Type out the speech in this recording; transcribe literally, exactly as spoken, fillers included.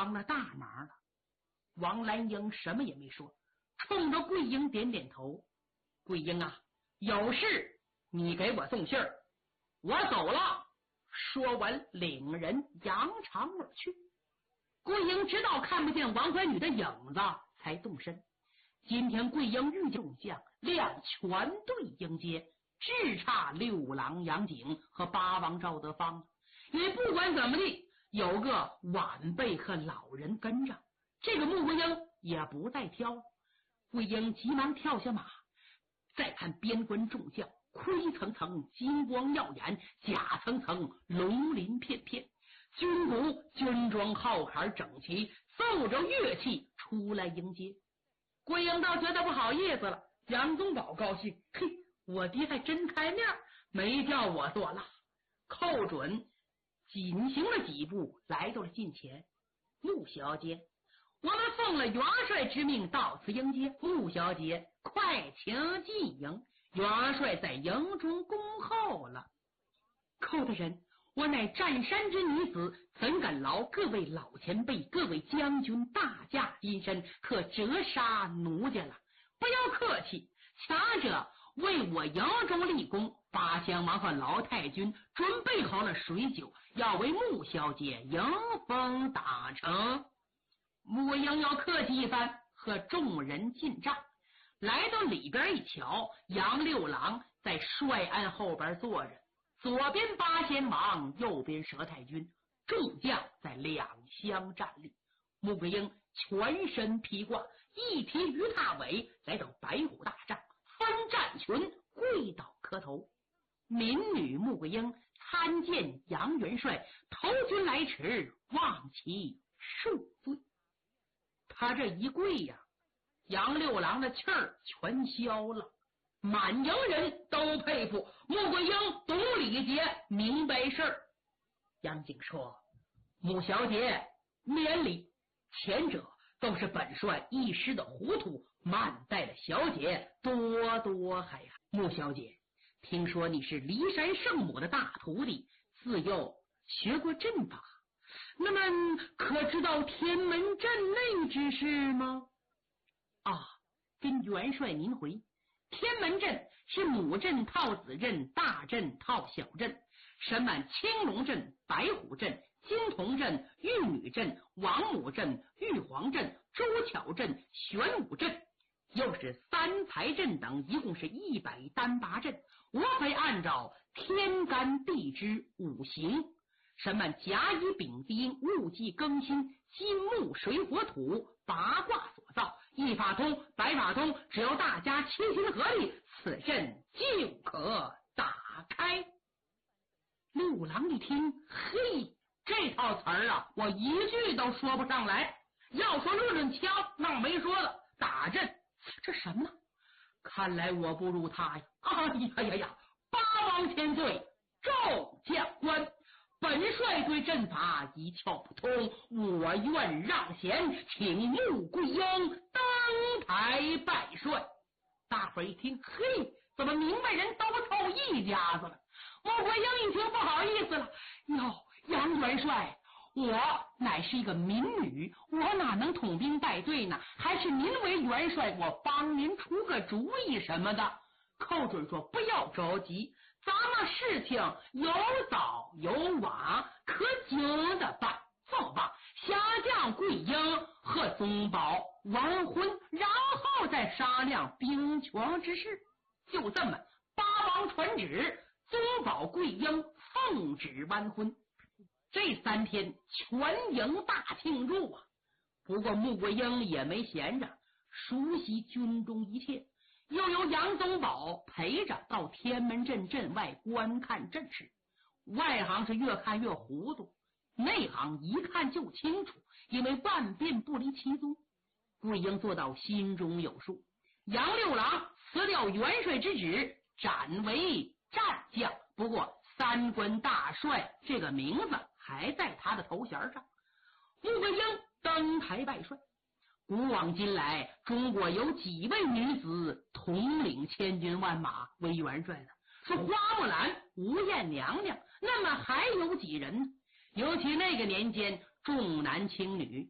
帮了大忙了。王兰英什么也没说，冲着桂英点点头。桂英啊，有事你给我送信儿，我走了。说完领人扬长而去。桂英直到看不见王怀女的影子才动身。今天桂英遇见众将，亮全队迎接，只差六郎杨景和八王赵德芳。也不管怎么地，有个晚辈和老人跟着，这个穆桂英也不再挑。桂英急忙跳下马，再看边关众将，盔层层，金光耀眼，甲层层，龙鳞片片，军鼓军装号坎整齐，奏着乐器出来迎接。桂英倒觉得不好意思了。杨宗保高兴，嘿，我爹还真开面，没叫我做了。寇准紧行了几步，来到了近前。穆小姐，我们奉了元帅之命到此迎接，穆小姐快请进营，元帅在营中恭候了。寇大人，我乃占山之女子，怎敢劳各位老前辈、各位将军大驾金身，可折杀奴家了。不要客气，强者为我营中立功，八相王和老太君准备好了水酒，要为穆小姐迎风打成。穆英要客气一番，和众人进帐。来到里边一瞧，杨六郎在帅案后边坐着，左边八仙王，右边佘太君，众将在两厢站立。穆桂英全身披挂，一提鱼踏尾，来到白虎大帐，分战群，跪倒磕头。民女穆桂英参见杨元帅，投军来迟，望其恕罪。他这一跪呀，杨六郎的气儿全消了。满营人都佩服穆桂英懂礼节，明白事儿。杨景说：穆小姐免礼，前者都是本帅一时的糊涂，慢待了小姐，多多海涵。穆小姐，听说你是骊山圣母的大徒弟，自幼学过阵法，那么可知道天门阵内之事吗？啊，跟元帅您回，天门阵是母阵套子阵，大阵套小阵，神满青龙阵、白虎阵、金童阵、玉女阵、王母阵、玉皇阵、周巧阵、玄武阵，又是三才阵等，一共是一百单八阵。我会按照天干地支五行，什么甲乙丙丁戊己庚辛金木水火土八卦所造，一法通百法通，只要大家齐心合力，此阵就可打开。六郎一听，嘿，这套词儿啊，我一句都说不上来。要说论论枪，那我没说了，打阵这什么呢？看来我不如他呀！哎呀呀呀！八王千岁，众将官，本帅对阵法一窍不通，我愿让贤，请穆桂英登台拜帅。大伙儿一听，嘿，怎么明白人都凑一家子了？穆桂英一听不好意思了，哟，杨元帅，我乃是一个民女，我哪能统兵带队呢？还是您为元帅，我帮您出个主意什么的。寇准说：不要着急，咱们事情有早有晚，可经的办。这么办，下将桂英和宗保完婚，然后再商量兵权之事。就这么，八王传旨，宗保桂英奉旨完婚。这三天全营大庆祝啊！不过穆桂英也没闲着，熟悉军中一切，又有杨宗保陪着到天门阵阵外观看阵势。外行是越看越糊涂，内行一看就清楚，因为万变不离其宗。桂英做到心中有数，杨六郎辞掉元帅之职，斩为战将，不过三官大帅这个名字还在他的头衔上。穆桂英登台拜帅。古往今来，中国有几位女子统领千军万马为元帅的？是花木兰、吴艳娘娘，那么还有几人呢？尤其那个年间重男轻女，